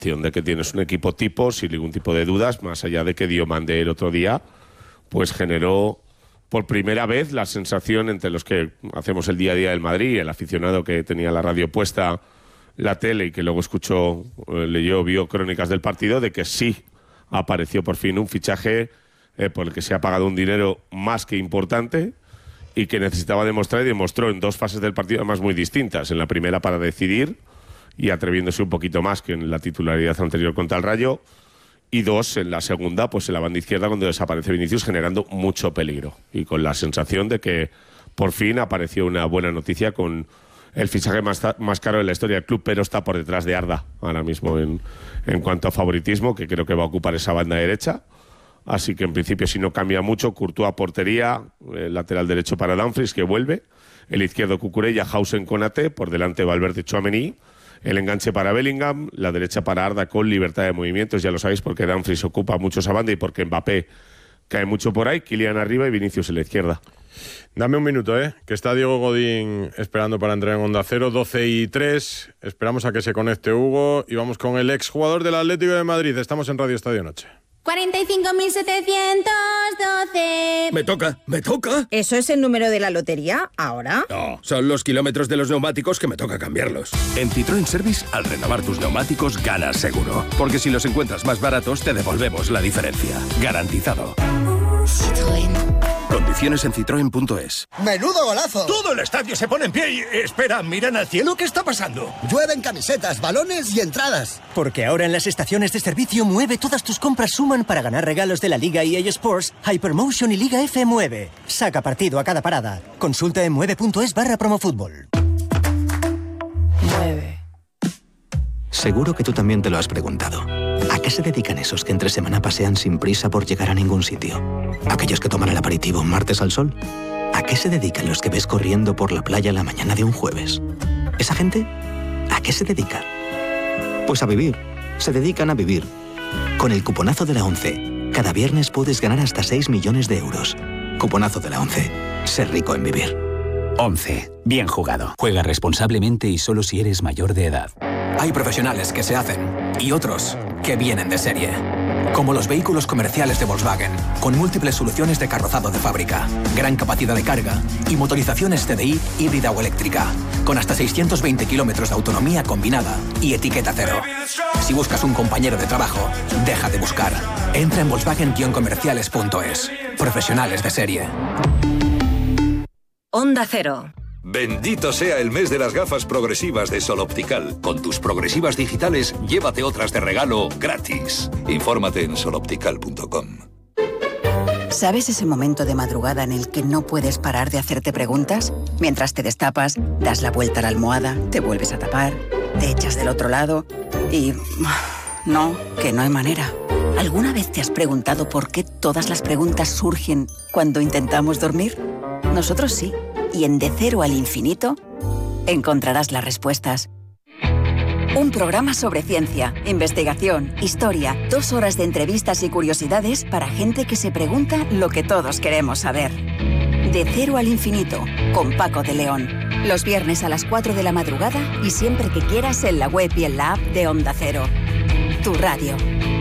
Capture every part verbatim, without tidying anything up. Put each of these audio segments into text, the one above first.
de que tienes un equipo tipo, sin ningún tipo de dudas, más allá de que Diomande el otro día, pues generó por primera vez la sensación entre los que hacemos el día a día del Madrid, el aficionado que tenía la radio puesta, la tele y que luego escuchó, eh, leyó, vio crónicas del partido, de que sí apareció por fin un fichaje eh, por el que se ha pagado un dinero más que importante y que necesitaba demostrar, y demostró en dos fases del partido además muy distintas. En la primera para decidir y atreviéndose un poquito más que en la titularidad anterior contra el Rayo, y dos, en la segunda, pues en la banda izquierda cuando desaparece Vinicius, generando mucho peligro y con la sensación de que por fin apareció una buena noticia con el fichaje más, más caro de la historia del club, pero está por detrás de Arda ahora mismo en, en cuanto a favoritismo, que creo que va a ocupar esa banda derecha. Así que en principio, si no cambia mucho, Courtois portería, el lateral derecho para Dumfries, que vuelve, el izquierdo Cucurella, Hausen, Konaté, por delante Valverde, Tchouaméni, el enganche para Bellingham, la derecha para Arda con libertad de movimientos, ya lo sabéis, porque Dumfries ocupa mucho esa banda y porque Mbappé cae mucho por ahí, Kylian arriba y Vinicius en la izquierda. Dame un minuto, ¿eh? Que está Diego Godín esperando para entrar en Onda Cero, doce y tres. Esperamos a que se conecte Hugo y vamos con el exjugador del Atlético de Madrid. Estamos en Radio Estadio Noche. cuarenta y cinco mil setecientos doce. Me toca, me toca. ¿Eso es el número de la lotería ahora? No, son los kilómetros de los neumáticos que me toca cambiarlos. En Citroën Service, al renovar tus neumáticos, ganas seguro. Porque si los encuentras más baratos, te devolvemos la diferencia. Garantizado. Citroën. Condiciones en citroen punto es. ¡Menudo golazo! Todo el estadio se pone en pie y... Espera, ¿miran al cielo? ¿Qué está pasando? Llueven camisetas, balones y entradas. Porque ahora en las estaciones de servicio Mueve todas tus compras suman para ganar regalos de la Liga E A Sports, Hypermotion y Liga F Mueve. Saca partido a cada parada. Consulta en mueve punto es barra promofútbol. Mueve. Seguro que tú también te lo has preguntado. ¿A qué se dedican esos que entre semana pasean sin prisa por llegar a ningún sitio? ¿Aquellos que toman el aperitivo un martes al sol? ¿A qué se dedican los que ves corriendo por la playa la mañana de un jueves? ¿Esa gente? ¿A qué se dedica? Pues a vivir. Se dedican a vivir. Con el cuponazo de la ONCE, cada viernes puedes ganar hasta seis millones de euros. Cuponazo de la ONCE. Ser rico en vivir. ONCE. Bien jugado. Juega responsablemente y solo si eres mayor de edad. Hay profesionales que se hacen y otros que vienen de serie. Como los vehículos comerciales de Volkswagen, con múltiples soluciones de carrozado de fábrica, gran capacidad de carga y motorizaciones T D I híbrida o eléctrica, con hasta seiscientos veinte kilómetros de autonomía combinada y etiqueta cero. Si buscas un compañero de trabajo, deja de buscar. Entra en volkswagen guion comerciales punto es. Profesionales de serie. Onda Cero. Bendito sea el mes de las gafas progresivas de Sol Optical. Con tus progresivas digitales, llévate otras de regalo gratis. Infórmate en sol optical punto com. ¿Sabes ese momento de madrugada en el que no puedes parar de hacerte preguntas? Mientras te destapas, das la vuelta a la almohada, te vuelves a tapar, te echas del otro lado y... no, que no hay manera. ¿Alguna vez te has preguntado por qué todas las preguntas surgen cuando intentamos dormir? Nosotros sí. Y en De Cero al Infinito encontrarás las respuestas. Un programa sobre ciencia, investigación, historia, dos horas de entrevistas y curiosidades para gente que se pregunta lo que todos queremos saber. De Cero al Infinito, con Paco de León. Los viernes a las cuatro de la madrugada y siempre que quieras en la web y en la app de Onda Cero. Tu radio.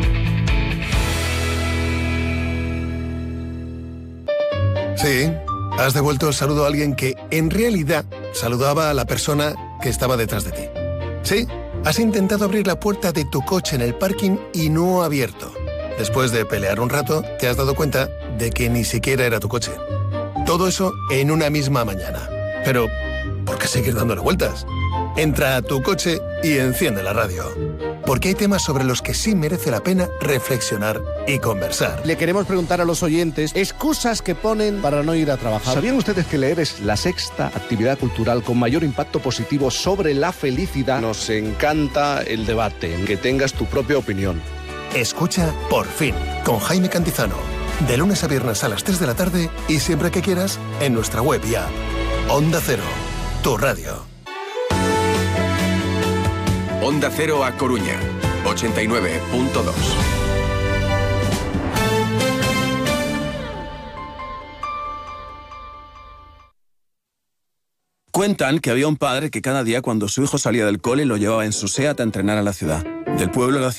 Sí. Has devuelto el saludo a alguien que, en realidad, saludaba a la persona que estaba detrás de ti. Sí, has intentado abrir la puerta de tu coche en el parking y no ha abierto. Después de pelear un rato, te has dado cuenta de que ni siquiera era tu coche. Todo eso en una misma mañana. Pero, ¿por qué seguir dándole vueltas? Entra a tu coche y enciende la radio. Porque hay temas sobre los que sí merece la pena reflexionar y conversar. Le queremos preguntar a los oyentes excusas que ponen para no ir a trabajar. ¿Sabían ustedes que leer es la sexta actividad cultural con mayor impacto positivo sobre la felicidad? Nos encanta el debate, que tengas tu propia opinión. Escucha Por Fin, con Jaime Cantizano. De lunes a viernes a las tres de la tarde y siempre que quieras en nuestra web y app. Onda Cero, tu radio. Onda Cero a Coruña, ochenta y nueve punto dos. Cuentan que había un padre que cada día cuando su hijo salía del cole lo llevaba en su SEAT a entrenar a la ciudad. Del pueblo a la